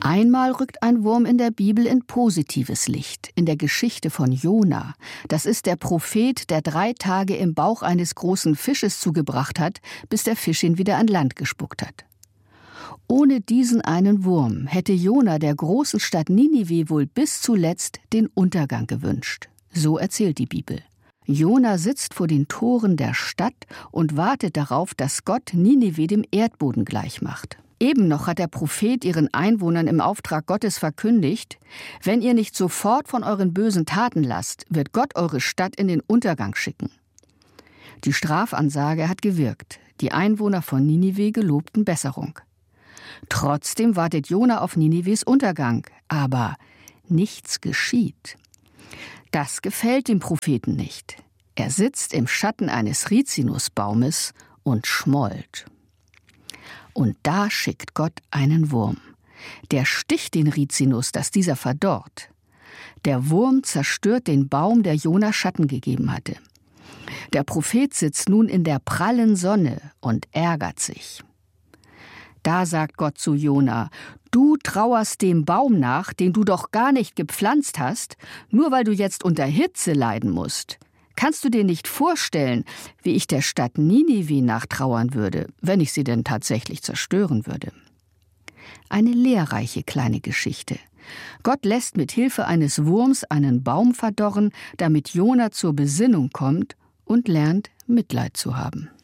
Einmal rückt ein Wurm in der Bibel in positives Licht, in der Geschichte von Jona. Das ist der Prophet, der 3 Tage im Bauch eines großen Fisches zugebracht hat, bis der Fisch ihn wieder an Land gespuckt hat. Ohne diesen einen Wurm hätte Jona der großen Stadt Ninive wohl bis zuletzt den Untergang gewünscht. So erzählt die Bibel. Jona sitzt vor den Toren der Stadt und wartet darauf, dass Gott Ninive dem Erdboden gleichmacht. Eben noch hat der Prophet ihren Einwohnern im Auftrag Gottes verkündigt: Wenn ihr nicht sofort von euren bösen Taten lasst, wird Gott eure Stadt in den Untergang schicken. Die Strafansage hat gewirkt. Die Einwohner von Ninive gelobten Besserung. Trotzdem wartet Jona auf Ninives Untergang. Aber nichts geschieht. Das gefällt dem Propheten nicht. Er sitzt im Schatten eines Rizinusbaumes und schmollt. Und da schickt Gott einen Wurm. Der sticht den Rizinus, dass dieser verdorrt. Der Wurm zerstört den Baum, der Jona Schatten gegeben hatte. Der Prophet sitzt nun in der prallen Sonne und ärgert sich. Da sagt Gott zu Jona: Du trauerst dem Baum nach, den du doch gar nicht gepflanzt hast, nur weil du jetzt unter Hitze leiden musst. Kannst du dir nicht vorstellen, wie ich der Stadt Ninive nachtrauern würde, wenn ich sie denn tatsächlich zerstören würde? Eine lehrreiche kleine Geschichte. Gott lässt mit Hilfe eines Wurms einen Baum verdorren, damit Jona zur Besinnung kommt und lernt, Mitleid zu haben.